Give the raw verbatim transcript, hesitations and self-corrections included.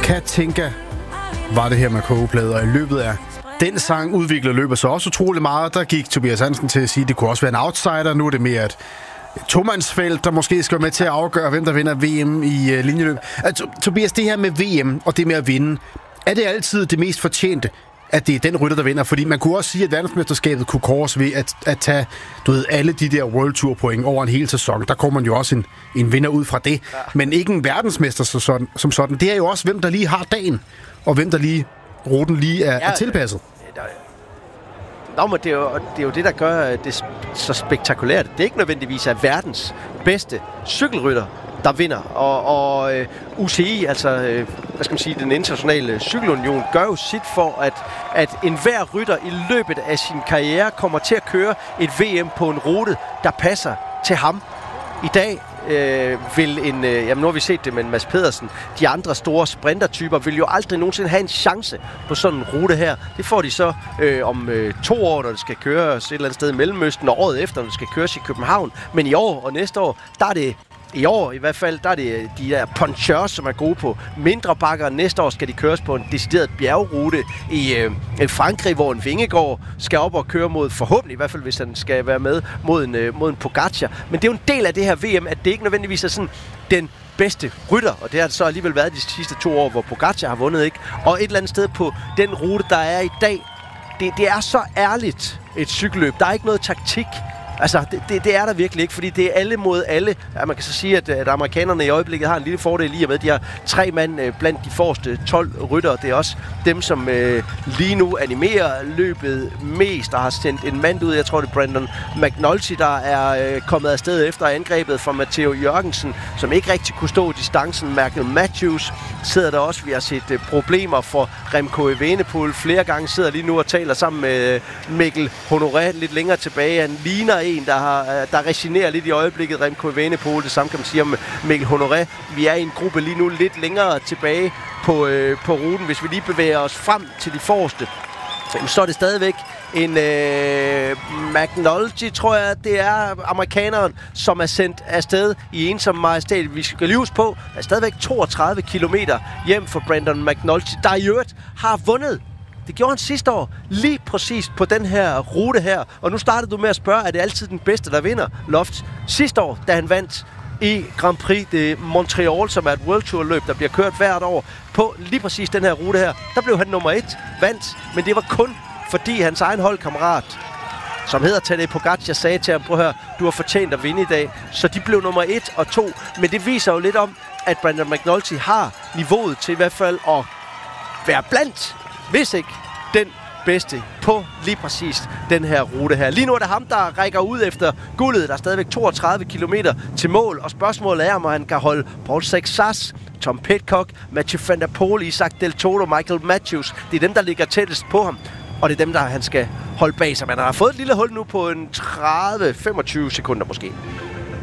Katinka var det her med kogeplade, og i løbet af den sang udvikler løbet så også utrolig meget. Der gik Tobias Hansen til at sige, at det kunne også være en outsider. Nu er det mere et tomandsfelt, der måske skal være med til at afgøre, hvem der vinder V M i uh, linjeløb. Altså, Tobias, det her med V M og det med at vinde, er det altid det mest fortjente, at det er den rytter, der vinder? Fordi man kunne også sige, at verdensmesterskabet kunne kores ved at, at tage, du ved, alle de der World Tour point over en hel sæson. Der kommer man jo også en, en vinder ud fra det. Ja. Men ikke en verdensmester som sådan, som sådan. Det er jo også, hvem der lige har dagen, og hvem der lige, ruten lige er, ja, er tilpasset. Det, Nå, men det er, jo, det er jo det, der gør det så spektakulært. Det er ikke nødvendigvis er verdens bedste cykelrytter, der vinder. Og, og uh, U C I, altså uh, hvad skal man sige, den internationale cykelunion, gør jo sit for, at, at enhver rytter i løbet af sin karriere kommer til at køre et V M på en rute, der passer til ham. I dag øh, vil en, øh, jamen nu har vi set det med Mads Pedersen, de andre store sprintertyper vil jo aldrig nogensinde have en chance på sådan en rute her. Det får de så øh, om øh, to år, når det skal køres et eller andet sted i Mellemøsten, og året efter, når det skal køres i København. Men i år og næste år, der er det I år i hvert fald, der er det de der punchers, som er gode på mindre bakker. Næste år skal de køres på en decideret bjergrute i øh, Frankrig, hvor en Vingegaard skal op og køre mod, forhåbentlig i hvert fald, hvis han skal være med, mod en, øh, mod en Pogacar. Men det er jo en del af det her V M, at det ikke nødvendigvis er sådan den bedste rytter, og det har det så alligevel været de sidste to år, hvor Pogacar har vundet, ikke? Og et eller andet sted på den rute, der er i dag, det, det er så ærligt et cykelløb. Der er ikke noget taktik. Altså, det, det, det er der virkelig ikke, fordi det er alle mod alle. Ja, man kan så sige, at, at amerikanerne i øjeblikket har en lille fordel i og med, at de har tre mand øh, blandt de forreste tolv ryttere. Det er også dem, som øh, lige nu animerer løbet mest og har sendt en mand ud. Jeg tror, det er Brandon McNulty, der er øh, kommet afsted efter angrebet fra Matteo Jørgensen, som ikke rigtig kunne stå distancen. Michael Matthews sidder der også. Vi har set øh, problemer for Remco Evenepoel. Flere gange sidder lige nu og taler sammen med øh, Mikkel Honoré lidt længere tilbage. Han ligner en, der, har, der resignerer lidt i øjeblikket, Remco Evenepoel. Det samme kan man sige om Mikkel Honoré. Vi er i en gruppe lige nu lidt længere tilbage på, øh, på ruten. Hvis vi lige bevæger os frem til de forreste, så er det stadigvæk en øh, McNulty, tror jeg, det er amerikaneren, som er sendt afsted i ensom majestæt. Vi skal lige huske på, der er stadigvæk toogtredive kilometer hjem for Brandon McNulty, der i øvrigt har vundet. Det gjorde han sidste år, lige præcis på den her rute her. Og nu startede du med at spørge, er det altid den bedste, der vinder, Loft? Sidste år, da han vandt i Grand Prix de Montreal, som er et World Tour løb, der bliver kørt hvert år på lige præcis den her rute her, der blev han nummer et, vandt. Men det var kun fordi hans egen holdkammerat, som hedder Tadej Pogacar, sagde til ham, prøv at høre, du har fortjent at vinde i dag. Så de blev nummer et og to. Men det viser jo lidt om, at Brandon McNulty har niveauet til i hvert fald at være blandt, hvis ikke den bedste på lige præcis den her rute her. Lige nu er det ham, der rækker ud efter guldet. Der er stadigvæk toogtredive kilometer til mål, og spørgsmålet er, om han kan holde Paul Sexas, Tom Pidcock, Mathieu van der Poel, Isaac Del Toro, Michael Matthews. Det er dem, der ligger tættest på ham, og det er dem, der han skal holde bag sig. Man har fået et lille hul nu på en tredive til femogtyve sekunder måske.